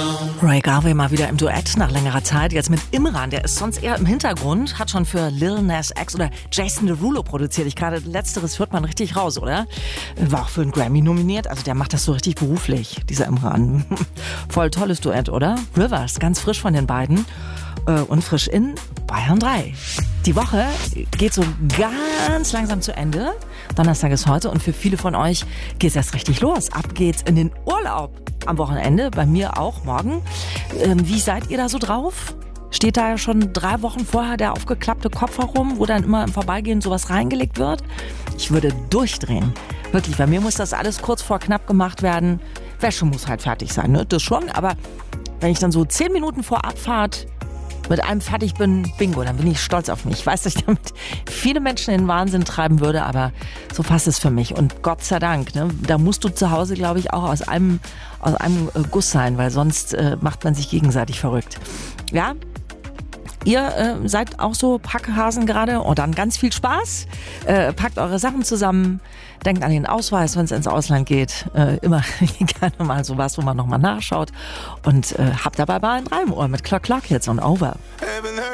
Ray Garvey mal wieder im Duett nach längerer Zeit. Jetzt mit Imran, der ist sonst eher im Hintergrund, hat schon für Lil Nas X oder Jason Derulo produziert. Gerade letzteres hört man richtig raus, oder? War auch für einen Grammy nominiert, also der macht das so richtig beruflich, dieser Imran. Voll tolles Duett, oder? Rivers, ganz frisch von den beiden und frisch in Bayern 3. Die Woche geht so ganz langsam zu Ende. Donnerstag ist heute und für viele von euch geht es erst richtig los. Ab geht's in den Urlaub am Wochenende, bei mir auch morgen. Wie seid ihr da so drauf? Steht da schon 3 Wochen vorher der aufgeklappte Koffer rum, wo dann immer im Vorbeigehen sowas reingelegt wird? Ich würde durchdrehen. Wirklich, bei mir muss das alles kurz vor knapp gemacht werden. Wäsche muss halt fertig sein, ne? Das schon, aber wenn ich dann so 10 Minuten vor Abfahrt mit einem fertig bin, bingo, dann bin ich stolz auf mich. Ich weiß, dass ich damit viele Menschen in den Wahnsinn treiben würde, aber so fast es für mich. Und Gott sei Dank, ne, da musst du zu Hause, glaube ich, auch aus einem Guss sein, weil sonst macht man sich gegenseitig verrückt. Ja, ihr seid auch so Packhasen gerade und dann ganz viel Spaß. Packt eure Sachen zusammen, denkt an den Ausweis, wenn es ins Ausland geht. Immer gerne mal sowas, wo man nochmal nachschaut. Und habt dabei Bayern 3 im Ohr mit Clock Clock jetzt und Over.